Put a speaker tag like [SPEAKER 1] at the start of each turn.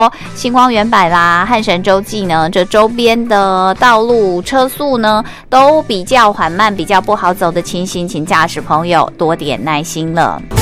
[SPEAKER 1] 星光原百啦、汉神洲际呢，这周边的道路车速呢都比较缓慢，比较不好走的情形，请驾驶朋友多点耐心了。